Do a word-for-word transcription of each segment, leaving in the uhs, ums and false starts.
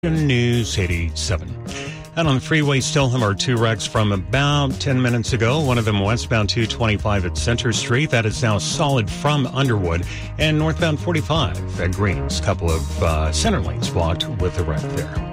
News eighty-seven. And on the freeway, still have our two wrecks from about ten minutes ago. One of them westbound two twenty-five at Center Street. That is now solid from Underwood. And northbound forty-five at Greens. A couple of uh, center lanes blocked with a wreck there.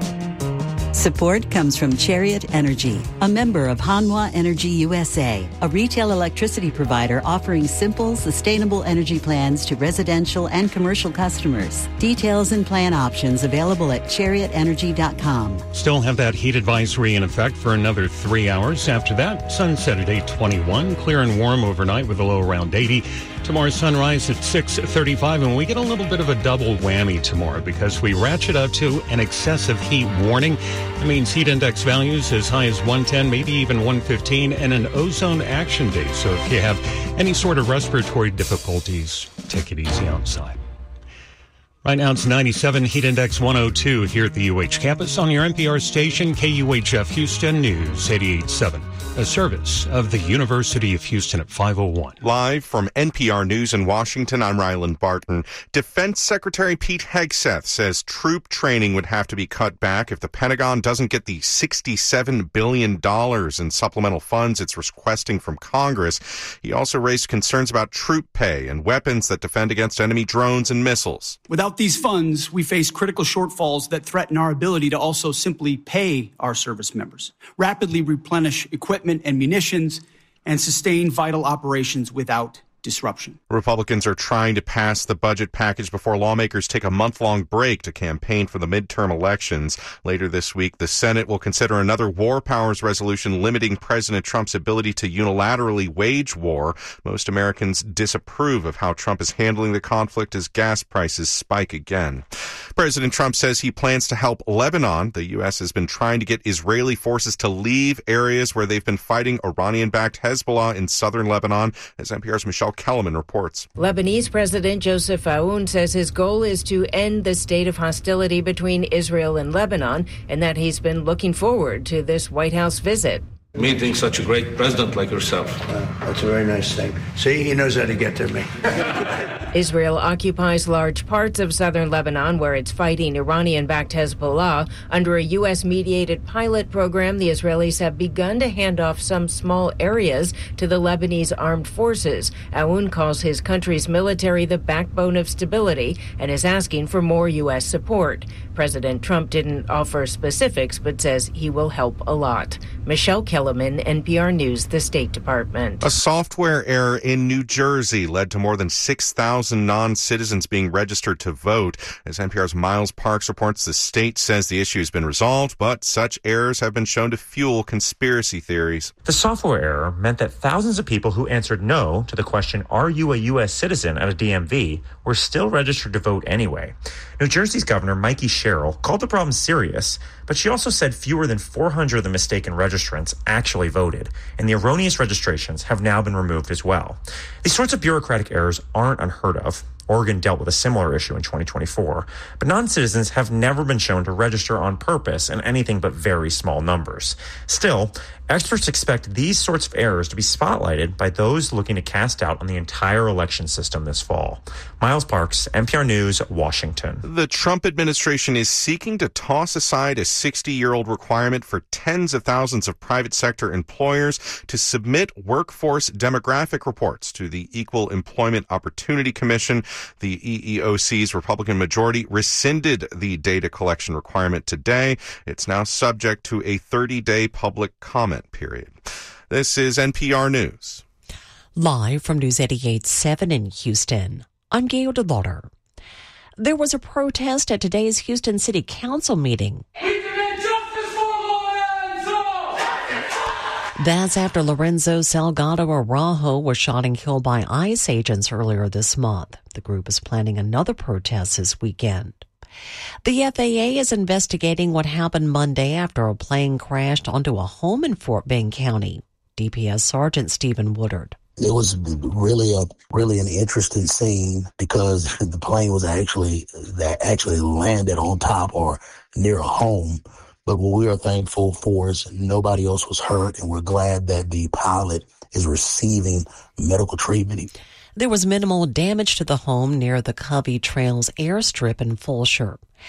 Support comes from Chariot Energy, a member of Hanwha Energy U S A, a retail electricity provider offering simple, sustainable energy plans to residential and commercial customers. Details and plan options available at chariot energy dot com. Still have that heat advisory in effect for another three hours. After that, sunset at eight twenty-one, clear and warm overnight with a low around eighty. Tomorrow sunrise at six thirty-five, and we get a little bit of a double whammy tomorrow because we ratchet up to an excessive heat warning. That means heat index values as high as one ten, maybe even one fifteen, and an ozone action day. So if you have any sort of respiratory difficulties, take it easy outside. Right now it's ninety-seven, heat index one oh two here at the U H campus on your N P R station, K U H F Houston News eighty-eight point seven. A service of the University of Houston at five oh one. Live from N P R News in Washington, I'm Ryland Barton. Defense Secretary Pete Hegseth says troop training would have to be cut back if the Pentagon doesn't get the sixty-seven billion dollars in supplemental funds it's requesting from Congress. He also raised concerns about troop pay and weapons that defend against enemy drones and missiles. Without these funds, we face critical shortfalls that threaten our ability to also simply pay our service members, rapidly replenish equipment and munitions, and sustain vital operations without disruption. Republicans are trying to pass the budget package before lawmakers take a month-long break to campaign for the midterm elections. Later this week, the Senate will consider another war powers resolution limiting President Trump's ability to unilaterally wage war. Most Americans disapprove of how Trump is handling the conflict as gas prices spike again. President Trump says he plans to help Lebanon. The U S has been trying to get Israeli forces to leave areas where they've been fighting Iranian-backed Hezbollah in southern Lebanon, as N P R's Michelle Kellerman reports. Lebanese President Joseph Aoun says his goal is to end the state of hostility between Israel and Lebanon, and that he's been looking forward to this White House visit. Meeting such a great president like yourself. Wow, that's a very nice thing. See, he knows how to get to me. Israel occupies large parts of southern Lebanon where it's fighting Iranian-backed Hezbollah. Under a U S-mediated pilot program, the Israelis have begun to hand off some small areas to the Lebanese armed forces. Aoun calls his country's military the backbone of stability and is asking for more U S support. President Trump didn't offer specifics but says he will help a lot. Michelle Kellerman, N P R News, the State Department. A software error in New Jersey led to more than six thousand non-citizens being registered to vote. As N P R's Miles Parks reports, the state says the issue has been resolved, but such errors have been shown to fuel conspiracy theories. The software error meant that thousands of people who answered no to the question, "Are you a U S citizen?" at a D M V were still registered to vote anyway. New Jersey's Governor Mikey Sherrill called the problem serious, but she also said fewer than four hundred of the mistaken registrants actually voted, and the erroneous registrations have now been removed as well. These sorts of bureaucratic errors aren't unheard of. Oregon dealt with a similar issue in twenty twenty-four, but non-citizens have never been shown to register on purpose in anything but very small numbers. Still, experts expect these sorts of errors to be spotlighted by those looking to cast doubt on the entire election system this fall. Miles Parks, N P R News, Washington. The Trump administration is seeking to toss aside a sixty-year-old requirement for tens of thousands of private sector employers to submit workforce demographic reports to the Equal Employment Opportunity Commission. The E E O C's Republican majority rescinded the data collection requirement today. It's now subject to a thirty-day public comment period. This is N P R News. Live from News eighty-eight point seven in Houston, I'm Gail DeLauder. There was a protest at today's Houston City Council meeting. That's after Lorenzo Salgado Araujo was shot and killed by ICE agents earlier this month. The group is planning another protest this weekend. The F A A is investigating what happened Monday after a plane crashed onto a home in Fort Bend County. D P S Sergeant Stephen Woodard. It was really a really an interesting scene because the plane was actually that actually landed on top or near a home. But what we are thankful for is nobody else was hurt, and we're glad that the pilot is receiving medical treatment. There was minimal damage to the home near the Covey Trails airstrip in Fulshear.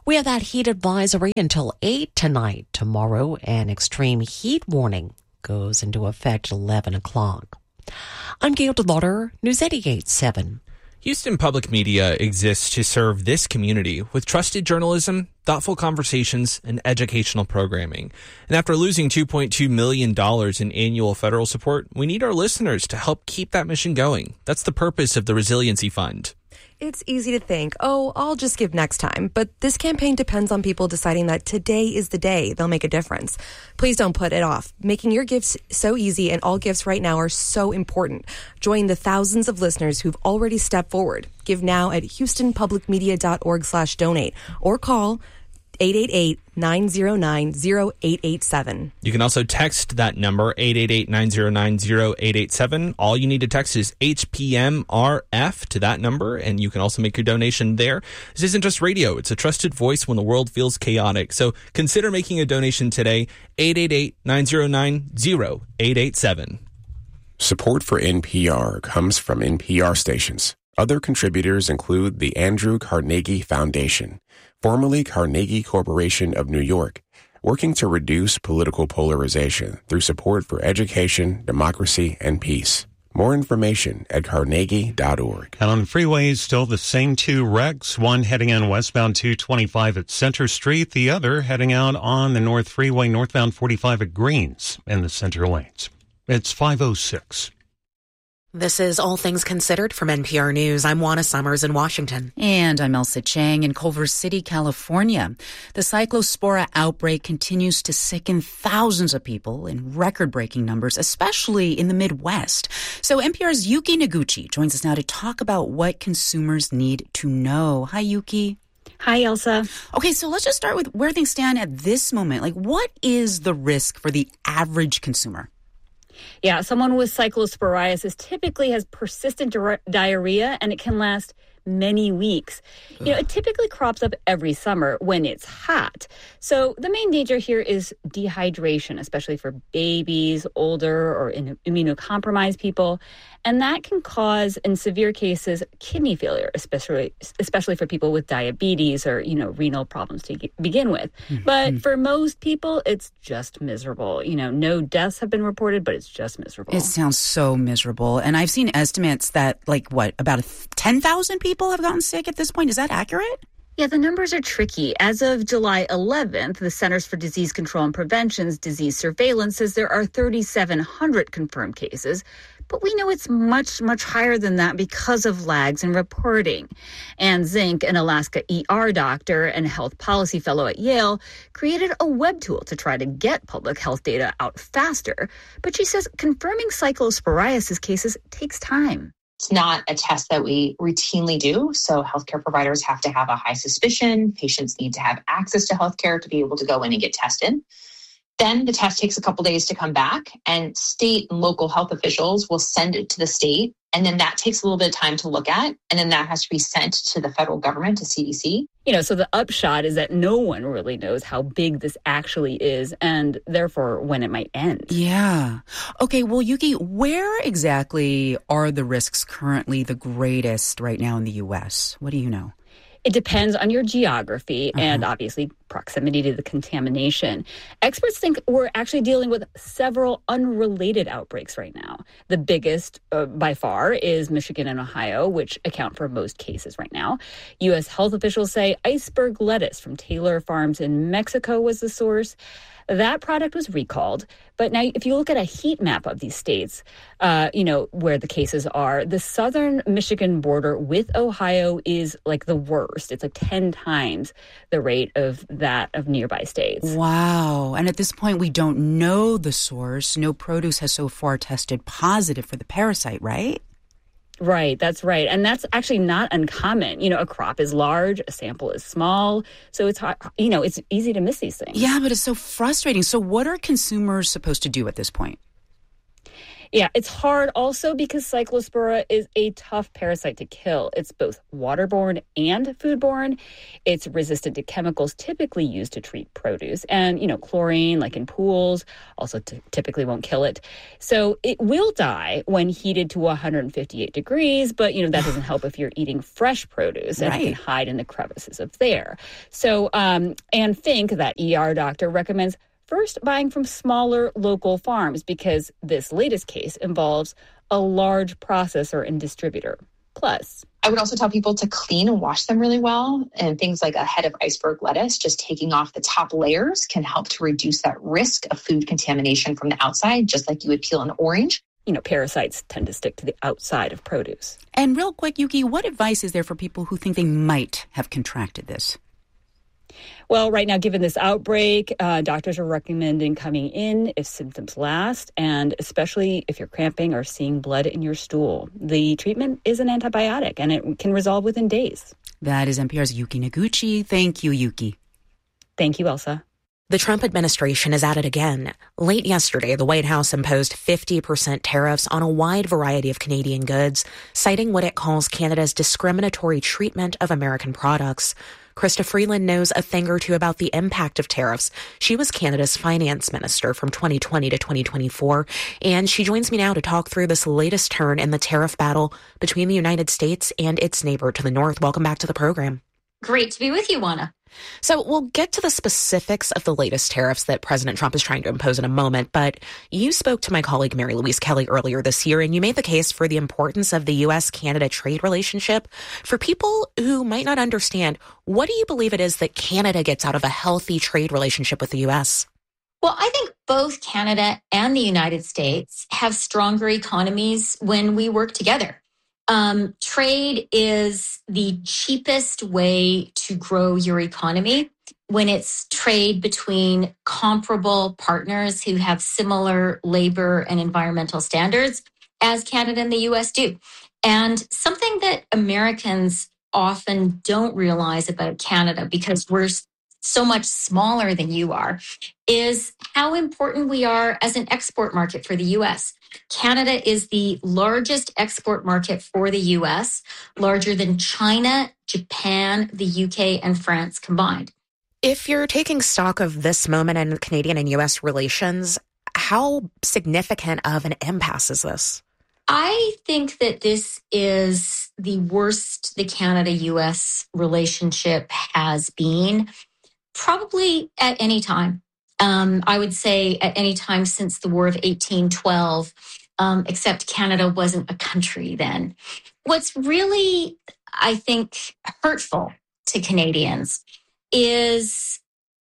We have that heat advisory until eight tonight. Tomorrow, an extreme heat warning goes into effect at eleven o'clock. I'm Gail DeLauder, News eighty-eight seven. Houston Public Media exists to serve this community with trusted journalism, thoughtful conversations, and educational programming. And after losing two point two million dollars in annual federal support, we need our listeners to help keep that mission going. That's the purpose of the Resiliency Fund. It's easy to think, oh, I'll just give next time. But this campaign depends on people deciding that today is the day they'll make a difference. Please don't put it off. Making your gifts so easy, and all gifts right now are so important. Join the thousands of listeners who've already stepped forward. Give now at houstonpublicmedia.org slash donate or call eight eight eight, nine zero nine, zero eight eight seven. You can also text that number, eight eight eight, nine zero nine, zero eight eight seven. All you need to text is H P M R F to that number, and you can also make your donation there. This isn't just radio. It's a trusted voice when the world feels chaotic. So consider making a donation today, eight eight eight, nine zero nine, zero eight eight seven. Support for N P R comes from N P R stations. Other contributors include the Andrew Carnegie Foundation, formerly Carnegie Corporation of New York, working to reduce political polarization through support for education, democracy, and peace. More information at carnegie dot org. And on the freeways, still the same two wrecks, one heading in westbound two twenty-five at Center Street, the other heading out on the North Freeway, northbound forty-five at Greens in the center lanes. It's five oh six. This is All Things Considered from N P R News. I'm Juana Summers in Washington. And I'm Elsa Chang in Culver City, California. The Cyclospora outbreak continues to sicken thousands of people in record-breaking numbers, especially in the Midwest. So N P R's Yuki Noguchi joins us now to talk about what consumers need to know. Hi, Yuki. Hi, Elsa. Okay, so let's just start with where things stand at this moment. Like, what is the risk for the average consumer? Yeah, someone with cyclosporiasis typically has persistent di- diarrhea, and it can last many weeks. You know, it typically crops up every summer when it's hot. So the main danger here is dehydration, especially for babies, older or in immunocompromised people. And that can cause, in severe cases, kidney failure, especially especially for people with diabetes or, you know, renal problems to get, begin with. Mm-hmm. But for most people, it's just miserable. You know, no deaths have been reported, but it's just miserable. It sounds so miserable. And I've seen estimates that, like, what, about ten thousand people have gotten sick at this point. Is that accurate? Yeah, the numbers are tricky. As of July eleventh, the Centers for Disease Control and Prevention's disease surveillance says there are three thousand seven hundred confirmed cases. But we know it's much, much higher than that because of lags in reporting. Ann Zink, an Alaska E R doctor and health policy fellow at Yale, created a web tool to try to get public health data out faster. But she says confirming cyclosporiasis cases takes time. It's not a test that we routinely do, so healthcare providers have to have a high suspicion. Patients need to have access to healthcare to be able to go in and get tested. Then the test takes a couple days to come back, and state and local health officials will send it to the state, and then that takes a little bit of time to look at, and then that has to be sent to the federal government, to C D C. You know, so the upshot is that no one really knows how big this actually is, and therefore when it might end. Yeah. Okay, well, Yuki, where exactly are the risks currently the greatest right now in the U S? What do you know? It depends on your geography uh-huh. and obviously proximity to the contamination. Experts think we're actually dealing with several unrelated outbreaks right now. The biggest uh, by far is Michigan and Ohio, which account for most cases right now. U S health officials say iceberg lettuce from Taylor Farms in Mexico was the source. That product was recalled. But now if you look at a heat map of these states, uh, you know, where the cases are, the southern Michigan border with Ohio is like the worst. It's like ten times the rate of that of nearby states. Wow. And at this point, we don't know the source. No produce has so far tested positive for the parasite, right? Right, that's right. And that's actually not uncommon. You know, a crop is large, a sample is small. So it's hard, you know, it's easy to miss these things. Yeah, but it's so frustrating. So what are consumers supposed to do at this point? Yeah, it's hard also because Cyclospora is a tough parasite to kill. It's both waterborne and foodborne. It's resistant to chemicals typically used to treat produce. And, you know, chlorine, like in pools, also t- typically won't kill it. So it will die when heated to one hundred fifty-eight degrees, but, you know, that doesn't help if you're eating fresh produce and Right. it can hide in the crevices of there. So um, Anne Fink, that E R doctor, recommends first buying from smaller local farms because this latest case involves a large processor and distributor. Plus, I would also tell people to clean and wash them really well. And things like a head of iceberg lettuce, just taking off the top layers can help to reduce that risk of food contamination from the outside, just like you would peel an orange. You know, parasites tend to stick to the outside of produce. And real quick, Yuki, what advice is there for people who think they might have contracted this? Well, right now, given this outbreak, uh, doctors are recommending coming in if symptoms last, and especially if you're cramping or seeing blood in your stool. The treatment is an antibiotic, and it can resolve within days. That is N P R's Yuki Noguchi. Thank you, Yuki. Thank you, Elsa. The Trump administration is at it again. Late yesterday, the White House imposed fifty percent tariffs on a wide variety of Canadian goods, citing what it calls Canada's discriminatory treatment of American products. Krista Freeland knows a thing or two about the impact of tariffs. She was Canada's finance minister from twenty twenty to twenty twenty-four, and she joins me now to talk through this latest turn in the tariff battle between the United States and its neighbor to the north. Welcome back to the program. Great to be with you, Juana. So we'll get to the specifics of the latest tariffs that President Trump is trying to impose in a moment, but you spoke to my colleague Mary Louise Kelly earlier this year, and you made the case for the importance of the U S Canada trade relationship. For people who might not understand, what do you believe it is that Canada gets out of a healthy trade relationship with the U S? Well, I think both Canada and the United States have stronger economies when we work together. Um, trade is the cheapest way to grow your economy when it's trade between comparable partners who have similar labor and environmental standards as Canada and the U S do. And something that Americans often don't realize about Canada, because we're so much smaller than you are, is how important we are as an export market for the U S. Canada is the largest export market for the U S, larger than China, Japan, the U K, and France combined. If you're taking stock of this moment in Canadian and U S relations, how significant of an impasse is this? I think that this is the worst the Canada-U S relationship has been, probably at any time. Um, I would say at any time since the War of eighteen twelve, um, except Canada wasn't a country then. What's really, I think, hurtful to Canadians is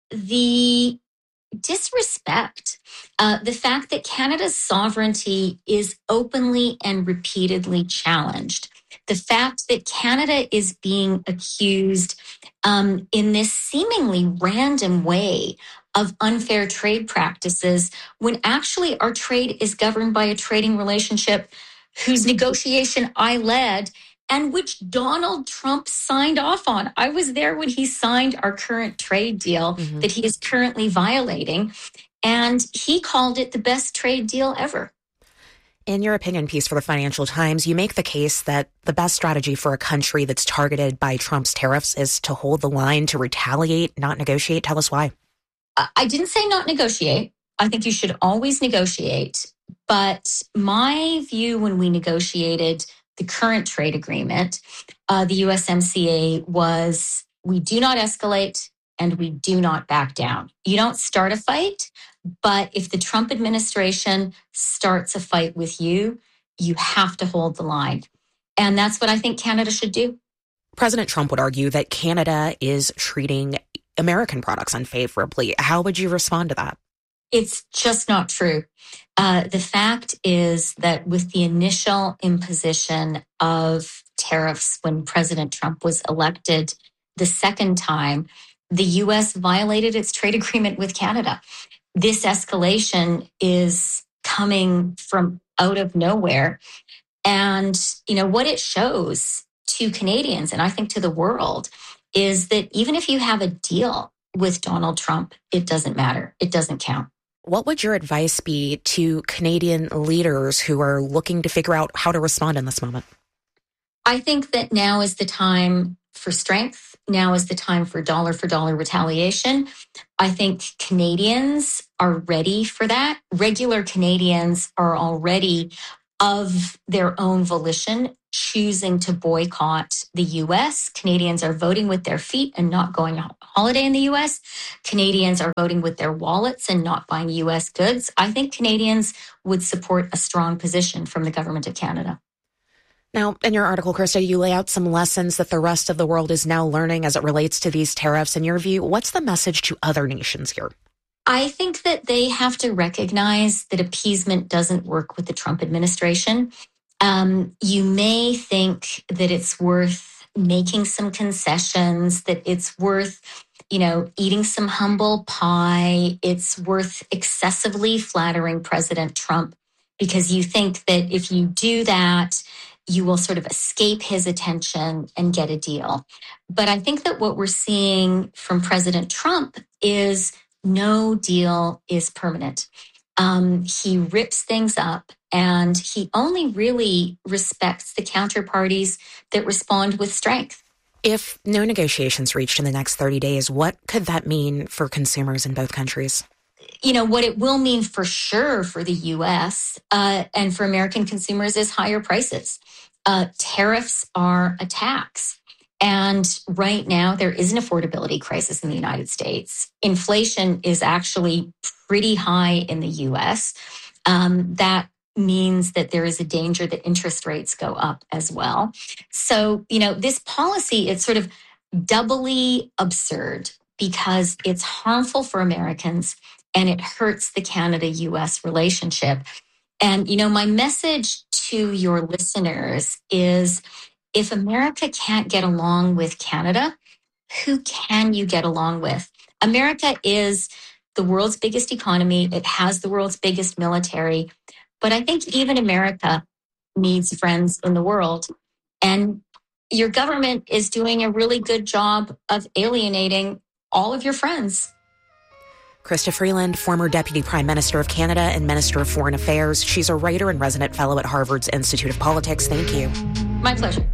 the disrespect, uh, the fact that Canada's sovereignty is openly and repeatedly challenged. The fact that Canada is being accused um, in this seemingly random way of unfair trade practices, when actually our trade is governed by a trading relationship whose negotiation I led and which Donald Trump signed off on. I was there when he signed our current trade deal mm-hmm. that he is currently violating, and he called it the best trade deal ever. In your opinion piece for the Financial Times, you make the case that the best strategy for a country that's targeted by Trump's tariffs is to hold the line, to retaliate, not negotiate. Tell us why. I didn't say not negotiate. I think you should always negotiate. But my view when we negotiated the current trade agreement, uh, the U S M C A, was we do not escalate and we do not back down. You don't start a fight, but if the Trump administration starts a fight with you, you have to hold the line. And that's what I think Canada should do. President Trump would argue that Canada is treating American products unfavorably. How would you respond to that? It's just not true. Uh, the fact is that with the initial imposition of tariffs when President Trump was elected the second time, the U S violated its trade agreement with Canada. This escalation is coming from out of nowhere. And, you know, what it shows to Canadians, and I think to the world, is that even if you have a deal with Donald Trump, it doesn't matter. It doesn't count. What would your advice be to Canadian leaders who are looking to figure out how to respond in this moment? I think that now is the time for strength. Now is the time for dollar for dollar retaliation. I think Canadians are ready for that. Regular Canadians are already, of their own volition, choosing to boycott the U S. Canadians are voting with their feet and not going on holiday in the U S. Canadians are voting with their wallets and not buying U S goods. I think Canadians would support a strong position from the government of Canada. Now, in your article, Krista, you lay out some lessons that the rest of the world is now learning as it relates to these tariffs. In your view, what's the message to other nations here? I think that they have to recognize that appeasement doesn't work with the Trump administration. Um, you may think that it's worth making some concessions, that it's worth, you know, eating some humble pie. It's worth excessively flattering President Trump because you think that if you do that, you will sort of escape his attention and get a deal. But I think that what we're seeing from President Trump is no deal is permanent. Um, he rips things up and he only really respects the counterparties that respond with strength. If no negotiations reached in the next thirty days, what could that mean for consumers in both countries? You know, what it will mean for sure for the U S uh, and for American consumers is higher prices. Uh, tariffs are a tax. And right now, there is an affordability crisis in the United States. Inflation is actually pretty high in the U S. Um, that means that there is a danger that interest rates go up as well. So, you know, this policy, it's sort of doubly absurd because it's harmful for Americans and it hurts the Canada-U S relationship. And, you know, my message to your listeners is if America can't get along with Canada, who can you get along with? America is the world's biggest economy. It has the world's biggest military. But I think even America needs friends in the world. And your government is doing a really good job of alienating all of your friends. Krista Freeland, former Deputy Prime Minister of Canada and Minister of Foreign Affairs. She's a writer and resident fellow at Harvard's Institute of Politics. Thank you. My pleasure.